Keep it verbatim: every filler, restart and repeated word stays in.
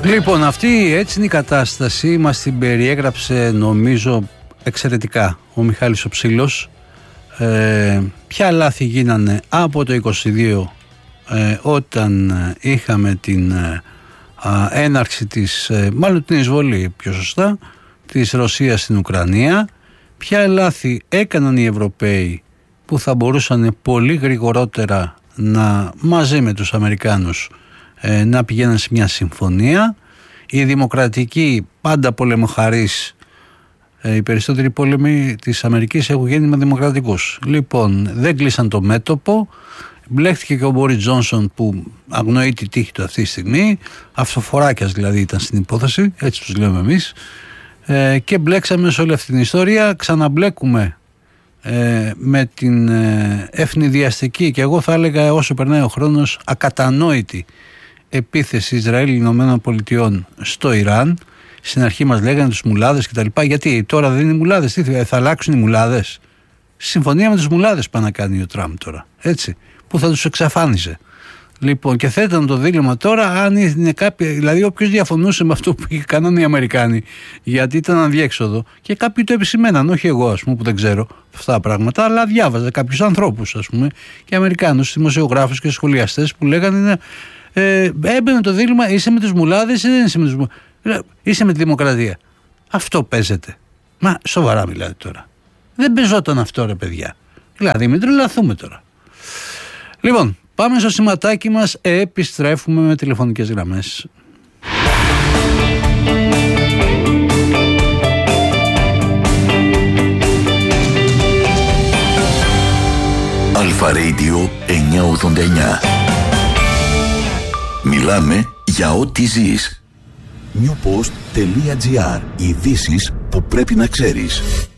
Λοιπόν, αυτή έτσι είναι η κατάσταση. Μας την περιέγραψε νομίζω εξαιρετικά ο Μιχάλης ο Ψήλος. Ε, ποια λάθη γίνανε από το είκοσι δύο ε, όταν είχαμε την ε, έναρξη της, ε, μάλλον την εισβολή πιο σωστά, της Ρωσίας στην Ουκρανία. Ποια λάθη έκαναν οι Ευρωπαίοι που θα μπορούσαν πολύ γρηγορότερα να, μαζί με τους Αμερικάνους, ε, να πηγαίνουν σε μια συμφωνία. Οι δημοκρατικοί, πάντα πολεμοχαρείς, ε, οι περισσότεροι πόλεμοι της Αμερικής έχουν γίνει με δημοκρατικούς. Λοιπόν, δεν κλείσαν το μέτωπο. Μπλέχτηκε και ο Μπόρις Τζόνσον που αγνοεί τη τύχη του αυτή τη στιγμή. Αυτοφοράκιας δηλαδή ήταν στην υπόθεση, έτσι τους λέμε εμείς. Ε, και μπλέξαμε σε όλη αυτή την ιστορία. Ξαναμπλέκουμε ε, με την ε, ευνηδιαστική και εγώ θα έλεγα όσο περνάει ο χρόνος ακατανόητη επίθεση Ισραήλ-Ηνωμένων Πολιτειών στο Ιράν. Στην αρχή μας λέγανε τους μουλάδες κτλ. Γιατί τώρα δεν είναι μουλάδες, τι θα αλλάξουν οι μουλάδες? Συμφωνία με τους μουλάδες πάει να κάνει ο Τραμπ τώρα, έτσι, που θα τους εξαφάνιζε. Λοιπόν, και θέταν το δίλημμα τώρα αν είναι κάποιοι, δηλαδή όποιος διαφωνούσε με αυτό που κάνανε οι Αμερικάνοι, γιατί ήταν αδιέξοδο, και κάποιοι το επισημέναν, όχι εγώ ας πούμε που δεν ξέρω αυτά τα πράγματα, αλλά διάβαζα κάποιους ανθρώπους ας πούμε, και Αμερικάνους, δημοσιογράφους και σχολιαστές που λέγανε ε, έμπαινε το δίλημμα, είσαι με τους μουλάδες ή δεν είσαι με τους μουλάδες, είσαι με τη δημοκρατία. Αυτό παίζεται. Μα σοβαρά μιλάτε τώρα. Δεν παίζονταν αυτό ρε παιδιά. Δηλαδή μην τρελαθούμε τώρα. Λοιπόν, πάμε στο σηματάκι μας, επιστρέφουμε με τηλεφωνικές γραμμές. Αλφα Radio εννιακόσια ογδόντα εννιά. Μιλάμε για ό,τι ζεις. newpost.gr. Ειδήσεις που πρέπει να ξέρεις.